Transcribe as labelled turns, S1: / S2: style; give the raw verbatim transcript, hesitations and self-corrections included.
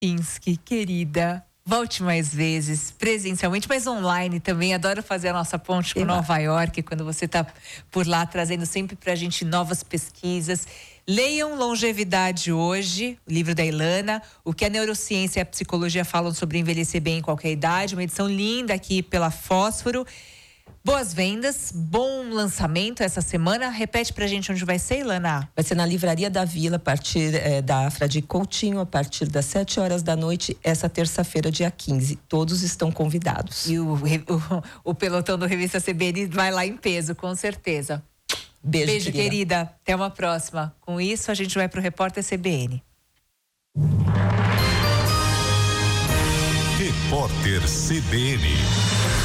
S1: Insky, querida, volte mais vezes, presencialmente, mas online também. Adoro fazer a nossa ponte com Nova York, quando você está por lá, trazendo sempre pra gente novas pesquisas. Leiam Longevidade Hoje, o livro da Ilana, o que a neurociência e a psicologia falam sobre envelhecer bem em qualquer idade, uma edição linda aqui pela Fósforo. Boas vendas, bom lançamento essa semana. Repete pra gente onde vai ser, Ilana.
S2: Vai ser na Livraria da Vila, a partir é, da Frade Coutinho, a partir das sete horas da noite, essa terça-feira, dia quinze. Todos estão convidados.
S1: E o, o, o pelotão do Revista C B N vai lá em peso, com certeza.
S2: Beijo,
S1: Beijo querida.
S2: querida.
S1: Até uma próxima. Com isso, a gente vai pro Repórter C B N.
S3: Repórter C B N.